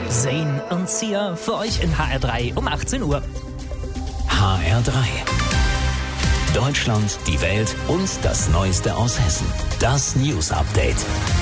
Zayn und Sia für euch in HR3 um 18 Uhr. HR3. Deutschland, die Welt und das Neueste aus Hessen. Das News Update.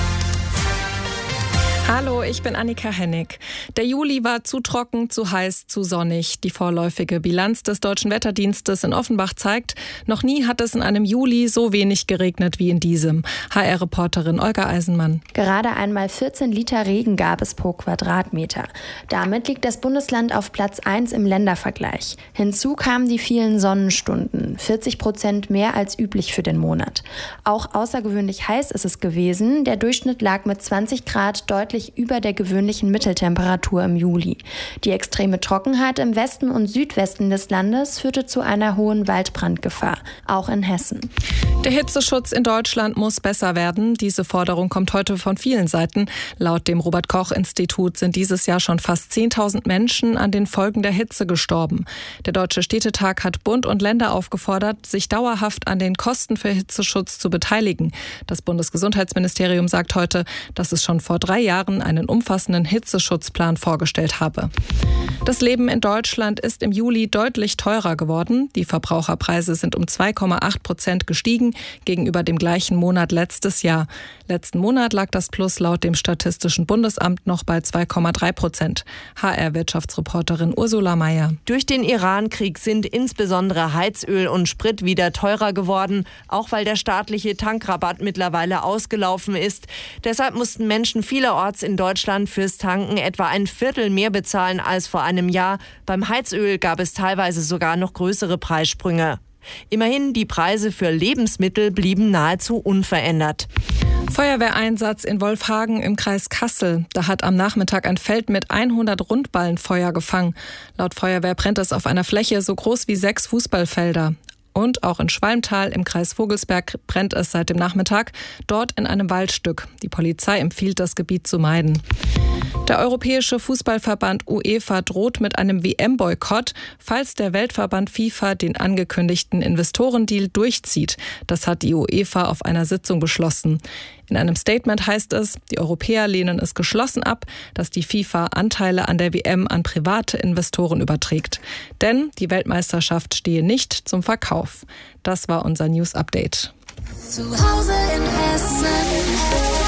Hallo, ich bin Annika Hennig. Der Juli war zu trocken, zu heiß, zu sonnig. Die vorläufige Bilanz des Deutschen Wetterdienstes in Offenbach zeigt, noch nie hat es in einem Juli so wenig geregnet wie in diesem. HR-Reporterin Olga Eisenmann. Gerade einmal 14 Liter Regen gab es pro Quadratmeter. Damit liegt das Bundesland auf Platz 1 im Ländervergleich. Hinzu kamen die vielen Sonnenstunden, 40% mehr als üblich für den Monat. Auch außergewöhnlich heiß ist es gewesen. Der Durchschnitt lag mit 20 Grad deutlich über der gewöhnlichen Mitteltemperatur im Juli. Die extreme Trockenheit im Westen und Südwesten des Landes führte zu einer hohen Waldbrandgefahr, auch in Hessen. Der Hitzeschutz in Deutschland muss besser werden. Diese Forderung kommt heute von vielen Seiten. Laut dem Robert-Koch-Institut sind dieses Jahr schon fast 10.000 Menschen an den Folgen der Hitze gestorben. Der Deutsche Städtetag hat Bund und Länder aufgefordert, sich dauerhaft an den Kosten für Hitzeschutz zu beteiligen. Das Bundesgesundheitsministerium sagt heute, dass es schon vor 3 Jahren einen umfassenden Hitzeschutzplan vorgestellt habe. Das Leben in Deutschland ist im Juli deutlich teurer geworden. Die Verbraucherpreise sind um 2,8% gestiegen gegenüber dem gleichen Monat letztes Jahr. Letzten Monat lag das Plus laut dem Statistischen Bundesamt noch bei 2,3%. HR-Wirtschaftsreporterin Ursula Mayer. Durch den Iran-Krieg sind insbesondere Heizöl und Sprit wieder teurer geworden, auch weil der staatliche Tankrabatt mittlerweile ausgelaufen ist. Deshalb mussten Menschen vielerorts in Deutschland fürs Tanken etwa ein Viertel mehr bezahlen als vor einem Jahr. Beim Heizöl gab es teilweise sogar noch größere Preissprünge. Immerhin, die Preise für Lebensmittel blieben nahezu unverändert. Feuerwehreinsatz in Wolfhagen im Kreis Kassel. Da hat am Nachmittag ein Feld mit 100 Rundballen Feuer gefangen. Laut Feuerwehr brennt es auf einer Fläche so groß wie 6 Fußballfelder. Und auch in Schwalmtal im Kreis Vogelsberg brennt es seit dem Nachmittag, dort in einem Waldstück. Die Polizei empfiehlt, das Gebiet zu meiden. Der Europäische Fußballverband UEFA droht mit einem WM-Boykott, falls der Weltverband FIFA den angekündigten Investorendeal durchzieht. Das hat die UEFA auf einer Sitzung beschlossen. In einem Statement heißt es, die Europäer lehnen es geschlossen ab, dass die FIFA Anteile an der WM an private Investoren überträgt. Denn die Weltmeisterschaft stehe nicht zum Verkauf. Das war unser News Update. Zu Hause in Hessen.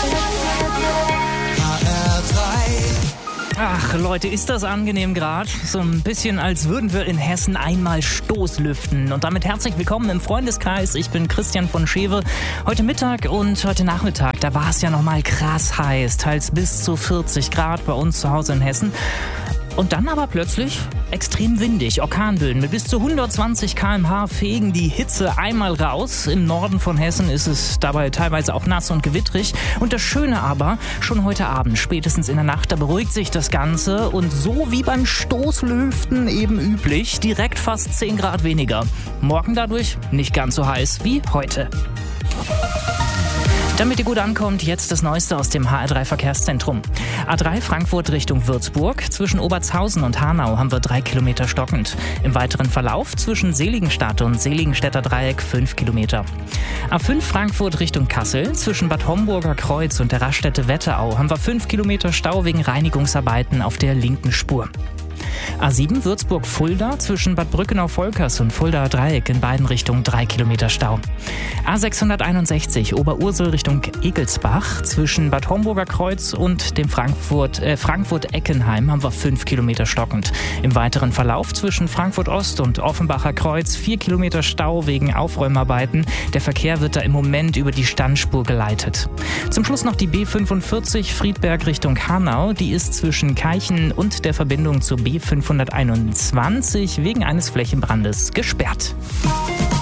Ach Leute, ist das angenehm gerade? So ein bisschen, als würden wir in Hessen einmal Stoßlüften. Und damit herzlich willkommen im Freundeskreis. Ich bin Christian von Schewe. Heute Mittag und heute Nachmittag, da war es ja nochmal krass heiß. Teils bis zu 40 Grad bei uns zu Hause in Hessen. Und dann aber plötzlich extrem windig, Orkanböen mit bis zu 120 km/h fegen die Hitze einmal raus. Im Norden von Hessen ist es dabei teilweise auch nass und gewittrig. Und das Schöne aber, schon heute Abend, spätestens in der Nacht, da beruhigt sich das Ganze. Und so wie beim Stoßlüften eben üblich, direkt fast 10 Grad weniger. Morgen dadurch nicht ganz so heiß wie heute. Damit ihr gut ankommt, jetzt das Neueste aus dem HR3 Verkehrszentrum. A3 Frankfurt Richtung Würzburg. Zwischen Obertshausen und Hanau haben wir 3 Kilometer stockend. Im weiteren Verlauf zwischen Seligenstadt und Seligenstädter Dreieck 5 Kilometer. A5 Frankfurt Richtung Kassel. Zwischen Bad Homburger Kreuz und der Raststätte Wetterau haben wir 5 Kilometer Stau wegen Reinigungsarbeiten auf der linken Spur. A7 Würzburg-Fulda zwischen Bad Brückenau-Volkers und Fuldaer Dreieck in beiden Richtungen 3 Kilometer Stau. A661 Oberursel Richtung Egelsbach zwischen Bad Homburger Kreuz und dem Frankfurt-Eckenheim haben wir 5 Kilometer stockend. Im weiteren Verlauf zwischen Frankfurt-Ost und Offenbacher Kreuz 4 Kilometer Stau wegen Aufräumarbeiten. Der Verkehr wird da im Moment über die Standspur geleitet. Zum Schluss noch die B45 Friedberg Richtung Hanau. Die ist zwischen Keichen und der Verbindung zur B521 wegen eines Flächenbrandes gesperrt.